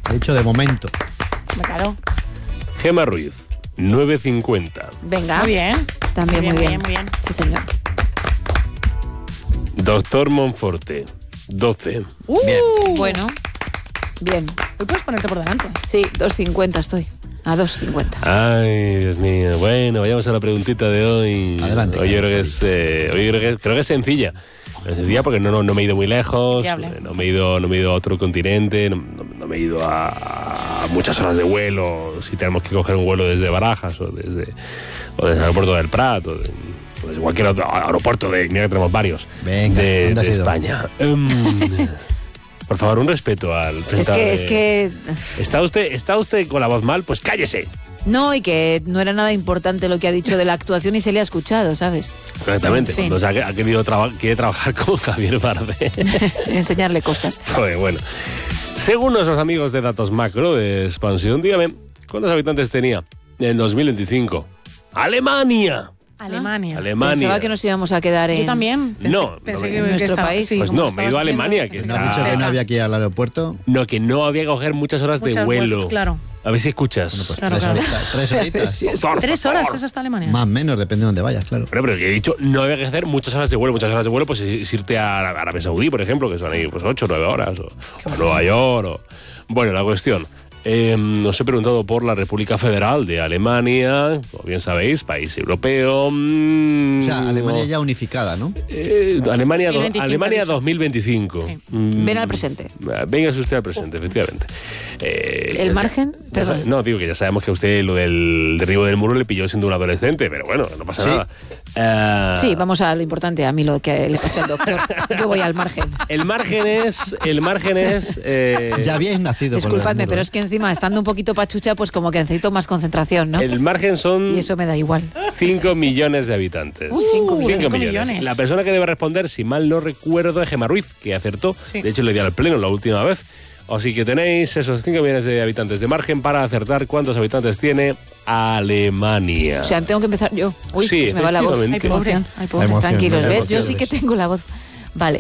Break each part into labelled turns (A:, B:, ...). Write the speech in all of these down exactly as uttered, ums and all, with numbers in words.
A: He dicho de momento.
B: Claro.
C: Gemma Ruiz, nueve cincuenta.
D: Venga.
B: Muy bien.
D: También muy bien.
B: Muy bien.
D: Sí, señor.
C: Doctor Monforte, doce.
B: Uh,
A: Bien.
D: Bueno, bien.
B: Hoy puedes ponerte por delante.
D: Sí, dos cincuenta estoy. A dos cincuenta.
C: Ay, Dios mío. Bueno, vayamos a la preguntita de hoy.
A: Adelante,
C: Hoy yo creo que
A: Carlos.
C: es, eh, hoy creo que, creo que es sencilla. Es sencilla porque no, no, no me he ido muy lejos,
B: Fiable.
C: no me he ido, no me he ido a otro continente, no, no- no me he ido a, a muchas horas de vuelo, si tenemos que coger un vuelo desde Barajas o desde, o desde el aeropuerto del Prat o, de- o desde cualquier otro aeropuerto, de, mira que tenemos varios,
A: Venga,
C: de,
A: ¿dónde has
C: de
A: ido?
C: España. Em, por favor, un respeto al
D: Es
C: presentador
D: que,
C: de-
D: es que.
C: ¿Está usted, ¿Está usted con la voz mal? Pues cállese.
D: No, y que no era nada importante lo que ha dicho de la actuación y se le ha escuchado, ¿sabes?
C: Exactamente.
D: En fin.
C: Entonces ha, ha querido traba- quiere trabajar con Javier Bardem.
D: Enseñarle cosas.
C: Pues bueno. Según nuestros amigos de Datos Macro de Expansión, dígame, ¿cuántos habitantes tenía en dos mil veinticinco? ¡Alemania!
B: Alemania.
C: Alemania.
D: Pensaba que nos íbamos a quedar en.
B: Yo también. Pensé,
C: No,
B: pensé
C: no,
B: que,
C: en
B: que
D: nuestro
B: estaba-
D: país.
B: sí,
C: Pues
B: como
C: no, me he
B: estabas
C: ido a Alemania,
B: diciendo,
C: que
A: ¿No
B: pensé
A: has
C: está-
A: dicho que no
B: cerca.
A: había que ir al aeropuerto?
C: No, que no había que coger muchas horas de
B: Muchas
C: vuelo.
B: vueltas, claro.
C: A ver si escuchas.
A: Bueno, pues
B: Claro,
A: tres,
B: claro.
A: horitas, tres horitas.
C: Por
B: Tres horas
C: favor.
B: es hasta Alemania.
A: Más o menos, depende de dónde vayas, claro.
C: Pero, pero que he dicho, no había que hacer muchas horas de vuelo. Muchas horas de vuelo, pues es irte a Arabia Saudí, por ejemplo, que son ahí pues ocho o nueve horas. O, o a Nueva York. O... Bueno, la cuestión. Eh, os he preguntado por la República Federal de Alemania, como bien sabéis, país europeo. mm,
A: O sea, Alemania
C: no.
A: ya unificada, ¿no?
C: Eh, Alemania, do-
B: dos mil veinticinco,
C: Alemania
B: ha dicho.
C: dos mil veinticinco.
B: Sí.
C: Mm,
D: Ven al presente.
C: Venga usted al presente, efectivamente. Eh,
D: ¿El
C: ya-
D: margen?
C: ya
D: Perdón.
C: sa- no, digo que ya sabemos que a usted lo del derribo del muro le pilló siendo un adolescente, pero bueno, no pasa
A: Sí.
C: nada. Ah,
D: Sí, vamos a lo importante, a mí lo que le pasa al doctor. Yo voy al margen.
C: El margen es. El margen es. eh,
A: Ya habíais nacido con
D: Disculpadme,
A: el muro,
D: pero
A: ¿eh?
D: es que encima, estando un poquito pachucha, pues como que necesito más concentración, ¿no?
C: El margen son
D: Y eso me da igual.
C: cinco millones de habitantes.
D: Uy, cinco millones.
C: Cinco
B: Cinco millones.
C: La persona que debe responder, si mal no recuerdo, es Gemma Ruiz, que acertó.
B: Sí.
C: De hecho, le di al pleno la última vez. Así que tenéis esos cinco millones de habitantes de margen para acertar cuántos habitantes tiene Alemania.
D: O sea, tengo que empezar yo. Uy,
C: Sí,
D: que se me va la voz.
C: efectivamente.
D: Qué emoción. Ay, pobre.
A: La emoción,
D: Tranquilos,
A: la
D: ¿ves? Yo
C: emoción,
D: sí que
C: ¿ves?
D: tengo la voz. Vale.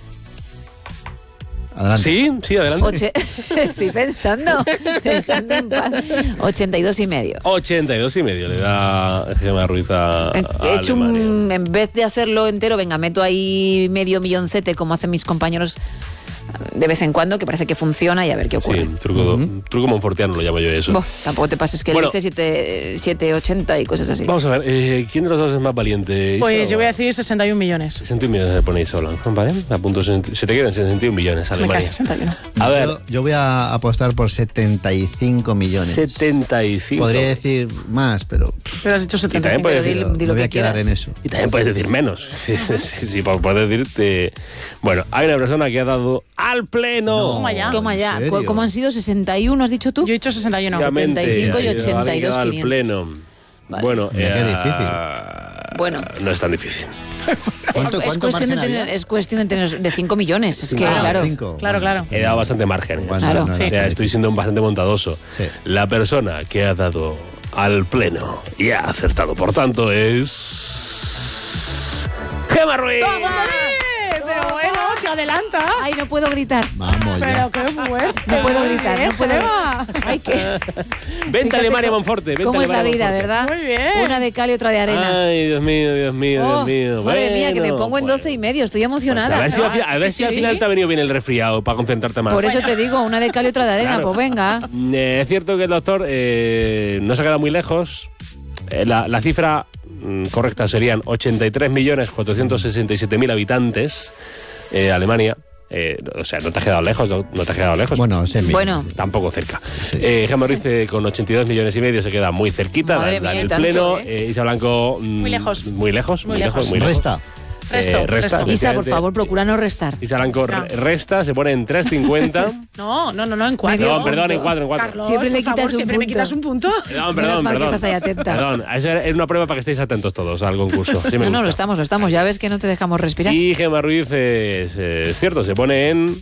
A: Adelante.
C: Sí, sí, adelante.
D: Oche... Estoy pensando. Dejadme en paz. ochenta y dos y medio.
C: ochenta y dos y medio le da Gemma Ruiz a, a
D: He hecho
C: Alemania.
D: un, en vez de hacerlo entero, venga, meto ahí medio milloncete como hacen mis compañeros de vez en cuando, que parece que funciona y a ver qué ocurre.
C: Sí, truco, truco monfortiano lo llamo yo eso.
D: Boh, tampoco te pases que
C: Bueno.
D: le dice siete ochenta y cosas así.
C: Vamos a ver, eh, ¿quién de los dos es más valiente?
B: Pues
C: Isa
B: yo
C: o-
B: voy a decir sesenta y un millones.
C: sesenta y un millones le ponéis sola, ¿vale? A punto sesenta, se te quedan sesenta y un millones,
B: Me queda
C: Alemania.
B: sesenta y uno.
C: A ver,
A: Yo, yo voy a apostar por setenta y cinco millones.
C: setenta y cinco.
A: Podría decir más, pero
B: Pero has dicho
C: también
B: setenta y cinco.
C: puedes
D: Pero
C: decir,
D: di- di
A: me
D: lo
A: voy
D: que
A: a quedar
D: quieras.
A: en eso.
C: y también puedes decir menos. Sí, sí, sí, puedes decirte. Bueno, hay una persona que ha dado al pleno.
A: No,
B: Toma ya.
D: Toma ya.
A: ¿en
D: ¿Cu-
A: serio?
D: ¿Cómo han sido? ¿sesenta y uno has dicho tú?
B: Yo he dicho sesenta y uno.
C: Efectivamente,
D: setenta y cinco y
C: ha ido-
D: ochenta y dos,
C: ha ido al
D: quinientos.
C: pleno.
D: Vale.
C: Bueno,
A: Mira qué
C: eh,
D: difícil. Bueno.
C: no es tan difícil.
A: ¿Cuánto,
D: es,
A: cuánto
D: cuestión de,
A: margen
D: tener,
A: había?
D: es cuestión de tener de cinco millones. Es que,
A: Ah,
D: claro.
A: cinco.
B: Claro, claro.
C: He dado bastante margen.
A: Bueno,
D: Claro.
A: no
C: O
A: era
C: sea,
A: tan
C: estoy
A: difícil.
C: siendo bastante bondadoso.
A: Sí.
C: La persona que ha dado al pleno y ha acertado, por tanto, es. ¡Gemma Ruiz!
B: Eh, Pero bueno, que adelanta.
D: Ay, no puedo gritar.
A: Vamos ya.
B: Pero qué fuerte.
D: No puedo gritar, no puedo.
B: Gemma.
D: Ay, que.
C: Vente
D: Fíjate
C: Alemania
D: cómo-
C: Monforte. Vente
D: ¿Cómo es la
C: Alemania
D: vida,
C: Monforte.
D: verdad?
B: Muy bien.
D: Una de cal y otra de arena.
C: Ay, Dios mío, Dios mío,
D: Oh,
C: Dios mío.
D: madre mía, que me
C: Bueno,
D: pongo en
C: bueno.
D: doce y medio. Estoy
C: Pues
D: emocionada.
C: a ver si, al fi- a ver
B: Sí,
C: si al
B: sí,
C: final
B: sí.
C: te ha venido bien el resfriado para concentrarte más.
D: Por eso te digo, una de cal y otra de arena.
C: Claro.
D: Pues venga.
C: Eh, es cierto que el doctor eh, no se ha quedado muy lejos. Eh, la, la cifra mm, correcta serían ochenta y tres millones cuatrocientos sesenta y siete mil habitantes. Eh, Alemania. Eh, o sea, no te has quedado lejos, no, no te has quedado lejos.
A: Bueno, semi.
D: Bueno,
C: Tampoco cerca.
A: Sí.
C: Eh, Gemma Ruiz eh, con ochenta y dos millones y medio se queda muy cerquita.
D: Madre
C: la- la
D: mía,
C: del
D: y tanto,
C: pleno.
D: ¿eh?
C: Eh, Isa Blanco. mm,
B: Muy lejos.
C: Muy lejos. Muy,
B: Muy
C: lejos.
B: lejos.
C: Muy lejos.
A: Resta.
B: Resto,
C: Eh, resta,
B: resto.
D: Isa, por
C: efectivamente.
D: favor, procura no restar.
C: Isa Blanco
B: No.
C: re- resta, se pone en tres cincuenta.
B: No, no, no, no, en cuatro.
C: Perdón, perdón, en cuatro, en cuatro.
B: Carlos,
D: Siempre le
B: por favor,
D: quitas un
B: siempre me
D: punto.
B: quitas un punto.
C: Perdón,
D: Menos
C: perdón,
D: mal que
C: perdón.
D: estás ahí atenta.
C: Perdón, esa es una prueba para que estéis atentos todos al concurso. Sí me
D: No, no,
C: gusta.
D: lo estamos, lo estamos. Ya ves que no te dejamos respirar.
C: Y Gemma Ruiz es, es cierto, se pone en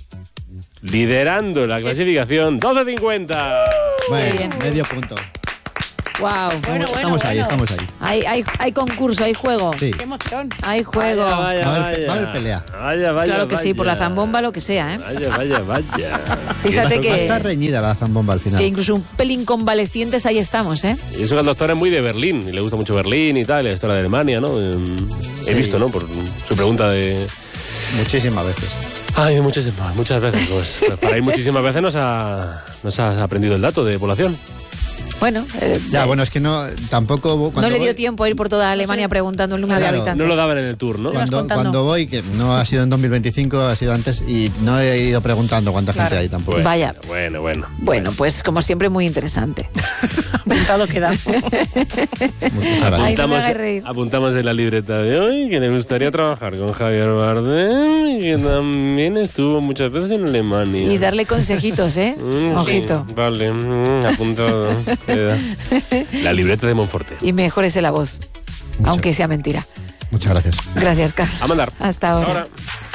C: liderando la clasificación doce cincuenta.
A: Bueno,
D: bien.
A: medio punto.
D: Wow.
B: Bueno, bueno,
A: estamos ahí,
B: bueno.
A: estamos ahí.
D: Hay, hay, hay concurso, hay juego.
A: Sí.
B: Qué emoción.
D: Hay juego.
C: Vaya,
A: Va a haber-
C: vaya,
A: va a haber pelea.
C: Vaya, vaya,
D: Claro que sí, por la
C: vaya.
D: zambomba, lo que sea, ¿eh?
C: Vaya, vaya, vaya.
D: Fíjate
A: Va a
D: que,
A: estar reñida la zambomba al final.
D: que incluso un pelín convalecientes ahí estamos, ¿eh?
C: Y eso que el doctor es muy de Berlín, y le gusta mucho Berlín y tal, y la historia de Alemania, ¿no? Eh,
A: Sí.
C: He visto, ¿no? Por su pregunta de...
A: Muchísimas veces.
C: Ay, muchísimas, muchas veces. Pues, pues para ir muchísimas veces nos, ha, nos has aprendido el dato de población.
D: Bueno, eh,
A: Ya,
D: eh,
A: bueno, es que no, tampoco... Cuando
D: no le dio
A: voy-
D: tiempo a ir por toda Alemania preguntando el número
A: Claro.
D: de habitantes.
C: No lo daban en el tour, ¿no?
B: Claro.
A: Cuando,
B: contando.
A: cuando voy, que no ha sido en dos mil veinticinco, ha sido antes, y no he ido preguntando cuánta
B: Claro.
A: gente hay tampoco.
C: Bueno,
D: Vaya.
C: Bueno, bueno.
D: Bueno, pues como siempre muy interesante.
B: Apuntado queda.
A: Muchas
D: Ay,
A: gracias.
D: no me
C: Apuntamos,
D: hagas reír.
C: apuntamos en la libreta de hoy que le gustaría trabajar con Javier Bardem, que también estuvo muchas veces en Alemania.
D: Y darle consejitos, ¿eh?
C: Mm,
D: Ojito.
C: sí, vale, mm, apuntado. Queda. La libreta de Monforte.
D: Y mejórese la voz,
A: Mucho.
D: aunque sea mentira.
A: Muchas gracias.
D: Gracias, Carlos.
C: A mandar.
D: Hasta ahora.
C: Ahora.